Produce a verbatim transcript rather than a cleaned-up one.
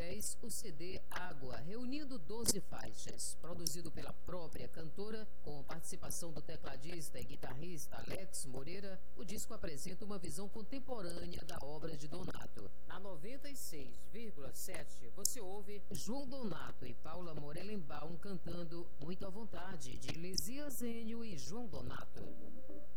dez, o C D Água, reunindo doze faixas. Produzido pela própria cantora, com participação do tecladista e guitarrista Alex Moreira, o disco apresenta uma visão contemporânea da obra de Donato. Na noventa e seis vírgula sete, você ouve João Donato e Paula Morelenbaum cantando Muito à Vontade, de Lizia Zênio e João Donato.